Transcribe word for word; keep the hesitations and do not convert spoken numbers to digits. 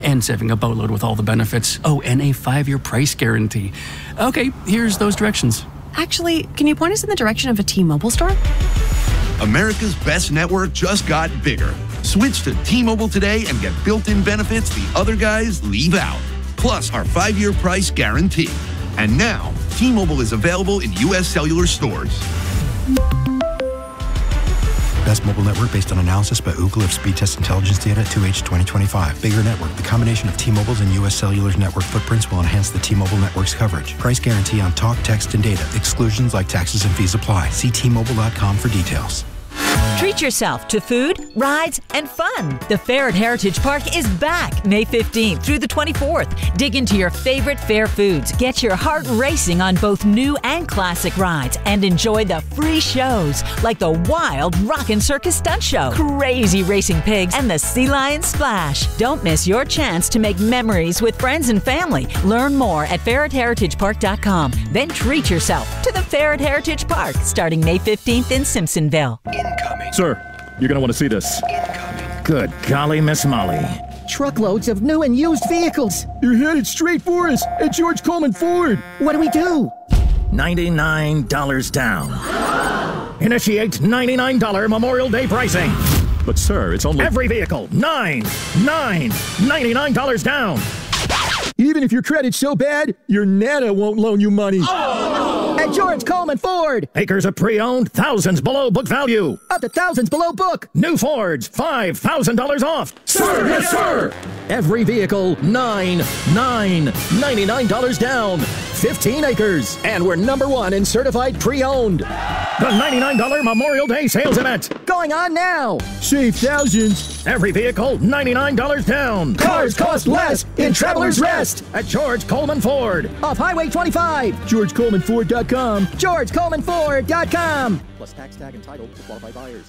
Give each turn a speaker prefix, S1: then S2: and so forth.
S1: And saving a boatload with all the benefits. Oh, and a five-year price guarantee. Okay, here's those directions.
S2: Actually, can you point us in the direction of a T-Mobile store?
S3: America's best network just got bigger. Switch to T-Mobile today and get built-in benefits the other guys leave out. Plus our five-year price guarantee. And now, T-Mobile is available in U S Cellular stores.
S4: Best mobile network based on analysis by Ookla of speed test intelligence data two H twenty twenty-five. Bigger network. The combination of T-Mobile's and U S Cellular's network footprints will enhance the T-Mobile network's coverage. Price guarantee on talk, text, and data. Exclusions like taxes and fees apply. See T Mobile dot com for details.
S5: Treat yourself to food, rides, and fun. The fair at Heritage Park is back May fifteenth through the twenty-fourth. Dig into your favorite fair foods, get your heart racing on both new and classic rides, and enjoy the free shows like the Wild Rockin' Circus Stunt Show, Crazy Racing Pigs, and the Sea Lion Splash. Don't miss your chance to make memories with friends and family. Learn more at fair at heritage park dot com. Then treat yourself to the Fair at Heritage Park starting May fifteenth in Simpsonville.
S6: Incoming. Sir, you're going to want to see this. Incoming. Good golly, Miss Molly.
S7: Truckloads of new and used vehicles.
S6: You're headed straight for us at George Coleman Ford.
S7: What do we do?
S6: ninety-nine dollars down. Initiate ninety-nine dollars Memorial Day pricing. But sir, it's only... Every vehicle, nine, nine, ninety-nine dollars down. Even if your credit's so bad, your Nana won't loan you money.
S7: Oh! At George Coleman Ford.
S6: Acres of pre-owned, thousands below book value.
S7: Up to thousands below book.
S6: New Fords, five thousand dollars off.
S7: Sir, yes, sir.
S6: Every vehicle, nine, nine, ninety-nine dollars down. fifteen acres. And we're number one in certified pre-owned. The ninety-nine dollars Memorial Day sales event.
S7: Going on now.
S6: Save thousands. Every vehicle, ninety-nine dollars down.
S7: Cars cost less in Traveler's Rest.
S6: At George Coleman Ford.
S7: Off Highway twenty-five.
S6: George Coleman Ford dot com.
S7: George Coleman Ford dot com.
S8: Plus tax tag and title to qualified buyers.